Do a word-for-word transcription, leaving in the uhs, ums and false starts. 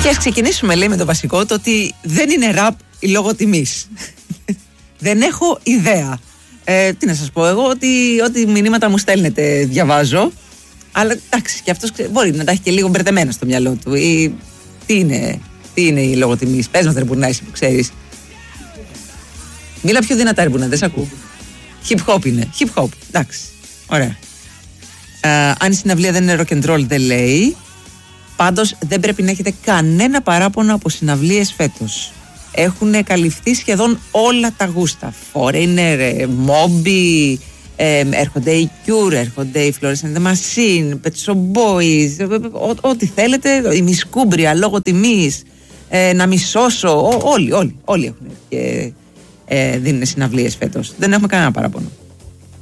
Και ας ξεκινήσουμε, λέει, με το βασικό, το ότι δεν είναι ραπ η λόγω τιμής. Δεν έχω ιδέα. Ε, τι να σας πω, εγώ ότι ό,τι μηνύματα μου στέλνετε διαβάζω. Αλλά εντάξει, και αυτός μπορεί να τα έχει και λίγο μπερδεμένα στο μυαλό του. Ή τι είναι, τι είναι η λόγω τιμής. Πες μας, ρε Μπουνά, εσύ που ξέρεις. Μίλα πιο δυνατά, ρε Μπουνά, δεν σ' ακούω. Hip hop είναι. Hip hop. Εντάξει. Ωραία. Ε, αν η συναυλία δεν είναι rock and roll, δεν λέει. Πάντως δεν πρέπει να έχετε κανένα παράπονο από συναυλίες φέτος. Έχουν καλυφθεί σχεδόν όλα τα γούστα. Foreigner, Moby, ε, έρχονται οι Cure, έρχονται οι Florence and the Machine, Pet Shop Boys, ό,τι θέλετε, η Μισκούμπρια λόγω τιμής, ε, να μισώσω, όλοι, όλοι, όλοι έχουν και ε, δίνουν συναυλίες φέτος. Δεν έχουμε κανένα παράπονο.